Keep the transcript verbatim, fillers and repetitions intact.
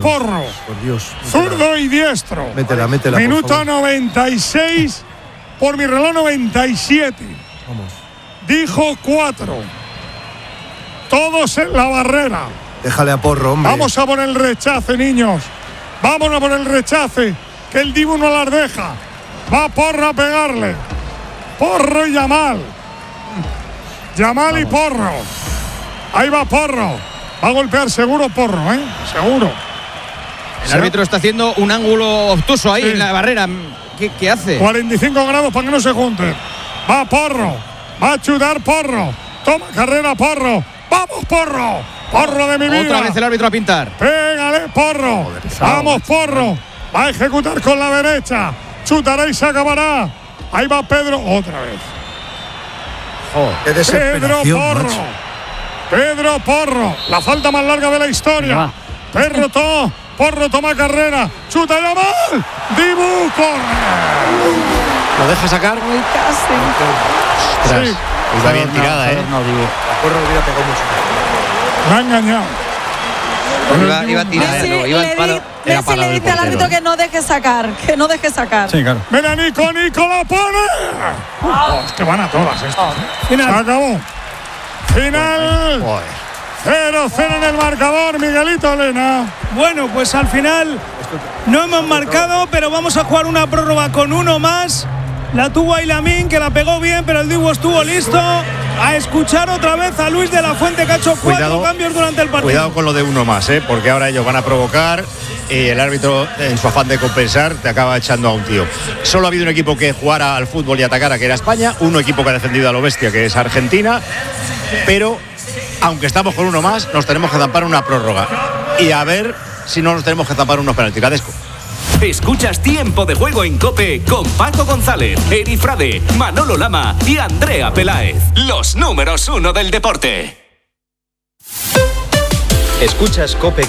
Porro. Por Dios. Zurdo y diestro. Métela, métela. Minuto noventa y seis. Por mi reloj noventa y siete. Vamos. Dijo cuatro. Todos en la barrera. Déjale a Porro, hombre. Vamos a por el rechace, niños. Vámonos a por el rechace. Que el Dibu no las deja. Va Porro a pegarle. Porro y Yamal. Yamal Vamos. y Porro. Ahí va Porro. Va a golpear seguro Porro, ¿eh? Seguro. El árbitro está haciendo un ángulo obtuso ahí sí. en la barrera. ¿Qué, ¿Qué hace? cuarenta y cinco grados para que no se junten. Va Porro. Va a chutar Porro. Toma carrera Porro. ¡Vamos, Porro! ¡Porro de mi vida! Otra vez el árbitro a pintar. ¡Pégale, Porro! Joder, ¡vamos, Porro! Va a ejecutar con la derecha. Chutará y se acabará. Ahí va Pedro. Otra vez. Joder, Pedro Porro. Macho. Pedro Porro. La falta más larga de la historia. Pedro to, Porro toma carrera. Chuta ya mal. Dibu corre. ¿Lo deja sacar? Muy casi. Ostras. Sí. Está bien tirada, ¿eh? No, Dibu. La Porro hubiera pegado mucho. Me ha engañado. Iba, iba a tirar, Messi, no, iba le, al palo, di, era Messi palo le del dice al portero. árbitro que no deje sacar, que no deje sacar. Sí, claro. Mira, Nico, Nico la pone. Oh, es que van a todas estas. Final. Se acabó. Final. cero cero en el marcador, Miguelito Elena. Bueno, pues al final no hemos marcado, pero vamos a jugar una prórroga con uno más. La tuvo Aylamin, que la pegó bien, pero el Dibu estuvo listo. A escuchar otra vez a Luis de la Fuente, que ha hecho cuatro cuidado, cambios durante el partido. Cuidado con lo de uno más, ¿eh? Porque ahora ellos van a provocar y el árbitro, en su afán de compensar, te acaba echando a un tío. Solo ha habido un equipo que jugara al fútbol y atacara, que era España. Un equipo que ha defendido a lo bestia, que es Argentina. Pero, aunque estamos con uno más, nos tenemos que zampar una prórroga. Y a ver si no nos tenemos que zampar unos penaltis. Cadesco. Escuchas Tiempo de Juego en COPE con Paco González, Eri Frade, Manolo Lama y Andrea Peláez. Los números uno del deporte. Escuchas COPE